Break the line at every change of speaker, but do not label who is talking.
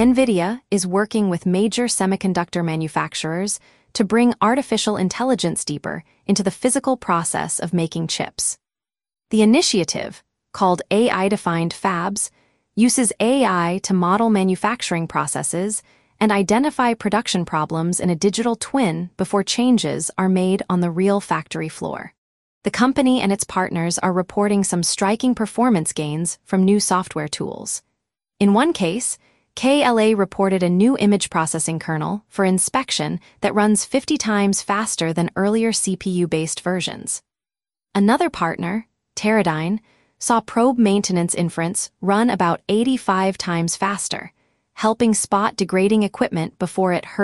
NVIDIA is working with major semiconductor manufacturers to bring artificial intelligence deeper into the physical process of making chips. The initiative, called AI-Defined Fabs, uses AI to model manufacturing processes and identify production problems in a digital twin before changes are made on the real factory floor. The company and its partners are reporting some striking performance gains from new software tools. In one case, KLA reported a new image processing kernel for inspection that runs 50 times faster than earlier CPU-based versions. Another partner, Teradyne, saw probe maintenance inference run about 85 times faster, helping spot degrading equipment before it hurts